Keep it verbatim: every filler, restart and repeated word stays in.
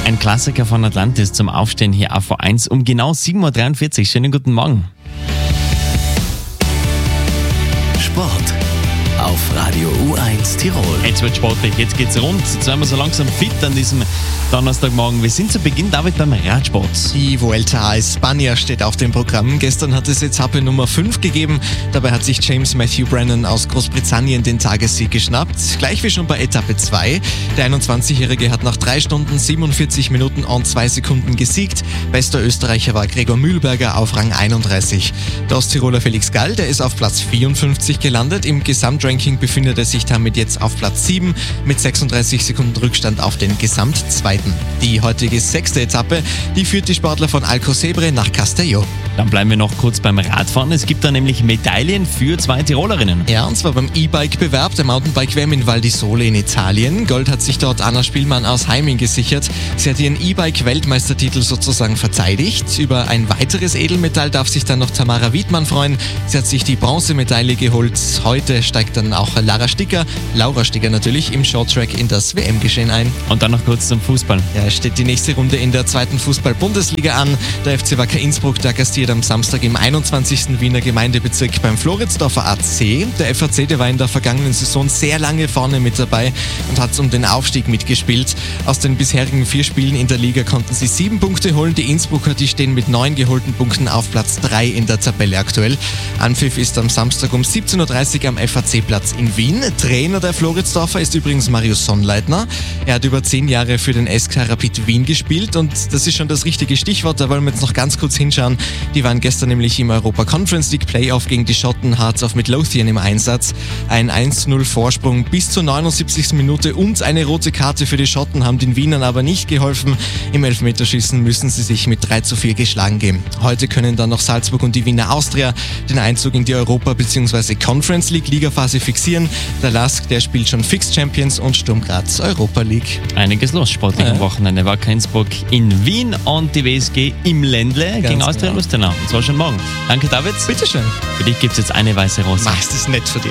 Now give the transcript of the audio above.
Ein Klassiker von Atlantis zum Aufstehen hier auf V eins um genau sieben Uhr dreiundvierzig. Schönen guten Morgen. Sport auf Radio U eins Tirol. Jetzt wird sportlich, jetzt geht's rund. Jetzt sind wir so langsam fit an diesem Donnerstagmorgen. Wir sind zu Beginn, David, beim Radsport. Die Vuelta a España steht auf dem Programm. Gestern hat es Etappe Nummer fünf gegeben. Dabei hat sich James Matthew Brennan aus Großbritannien den Tagessieg geschnappt. Gleich wie schon bei Etappe zwei. Der einundzwanzigjährige hat nach drei Stunden, siebenundvierzig Minuten und zwei Sekunden gesiegt. Bester Österreicher war Gregor Mühlberger auf Rang einunddreißig. Der Osttiroler Felix Gall, der ist auf Platz vierundfünfzig gelandet. Im Gesamtranking befindet er sich damit jetzt auf Platz sieben mit sechsunddreißig Sekunden Rückstand auf den Gesamtzweiten. Die heutige sechste Etappe, die führt die Sportler von Alcocebre nach Castelló. Dann bleiben wir noch kurz beim Radfahren. Es gibt da nämlich Medaillen für zwei Tirolerinnen. Ja, und zwar beim E-Bike-Bewerb der Mountainbike-W M in Val di Sole in Italien. Gold hat sich dort Anna Spielmann aus Heiming gesichert. Sie hat ihren E-Bike-Weltmeistertitel sozusagen verteidigt. Über ein weiteres Edelmetall darf sich dann noch Tamara Wiedmann freuen. Sie hat sich die Bronzemedaille geholt. Heute steigt dann auch Lara Sticker, Laura Sticker natürlich, im Shorttrack in das W M-Geschehen ein. Und dann noch kurz zum Fußball. Ja, es steht die nächste Runde in der zweiten Fußball-Bundesliga an. Der F C Wacker Innsbruck, der gastiert am Samstag im einundzwanzigsten Wiener Gemeindebezirk beim Floridsdorfer A C. Der F A C, der war in der vergangenen Saison sehr lange vorne mit dabei und hat um den Aufstieg mitgespielt. Aus den bisherigen vier Spielen in der Liga konnten sie sieben Punkte holen. Die Innsbrucker, die stehen mit neun geholten Punkten auf Platz drei in der Tabelle aktuell. Anpfiff ist am Samstag um siebzehn Uhr dreißig am F A C-Platz in Wien. Trainer der Floridsdorfer ist übrigens Marius Sonnleitner. Er hat über zehn Jahre für den S K Rapid Wien gespielt und das ist schon das richtige Stichwort. Da wollen wir jetzt noch ganz kurz hinschauen. Die waren gestern nämlich im Europa Conference League Playoff gegen die Schotten Hearts of Midlothian im Einsatz. Ein eins zu null Vorsprung bis zur neunundsiebzigsten Minute und eine rote Karte für die Schotten haben den Wienern aber nicht geholfen. Im Elfmeterschießen müssen sie sich mit drei zu vier geschlagen geben. Heute können dann noch Salzburg und die Wiener Austria den Einzug in die Europa- bzw. Conference League Ligaphase fixieren. Der Lask, der spielt schon Fixed Champions und Sturm Graz Europa League. Einiges los sportlich am Ja. Wochenende. Wacker Innsbruck in Wien und die W S G im Ländle Ganz gegen Austria genau. Lustenau. Und zwar schon morgen. Danke, David. Bitteschön. Für dich gibt es jetzt eine weiße Rose. Mach, ist das nett für dich.